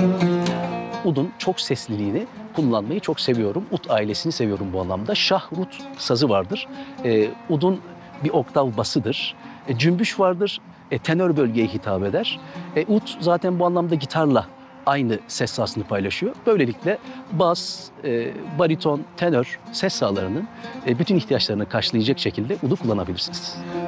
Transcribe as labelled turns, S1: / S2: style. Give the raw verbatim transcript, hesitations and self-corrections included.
S1: Udun çok sesliliğini kullanmayı çok seviyorum. Ud ailesini seviyorum bu anlamda. Şahrut sazı vardır. E, udun bir oktav basıdır. E, cümbüş vardır. E, tenör bölgeye hitap eder. E, ud zaten bu anlamda gitarla aynı ses sahasını paylaşıyor. Böylelikle bas, e, bariton, tenör ses sahalarının e, bütün ihtiyaçlarını karşılayacak şekilde udu kullanabilirsiniz.